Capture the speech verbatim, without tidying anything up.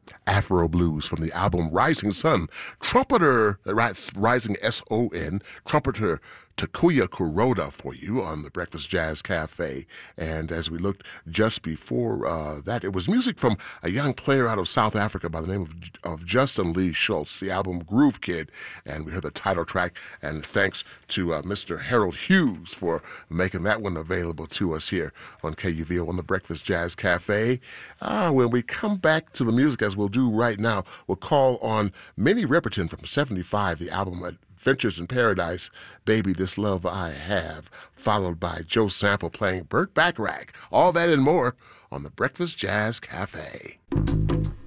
Afro Blues from the album Rising Sun. Trumpeter, ri- Rising S O N, trumpeter Takuya Kuroda for you on the Breakfast Jazz Cafe. And as we looked just before uh, that, it was music from a young player out of South Africa by the name of, of Justin Lee Schultz, the album Groove Kid. And we heard the title track. And thanks to uh, Mister Harold Hughes for making that one available to us here on K U V O on the Breakfast Jazz Cafe. Ah, when we come back to the music, as we'll do right now, we'll call on Minnie Riperton from seventy-five, the album Adventures in Paradise, Baby This Love I Have, followed by Joe Sample playing Burt Bacharach. All that and more on the Breakfast Jazz Cafe.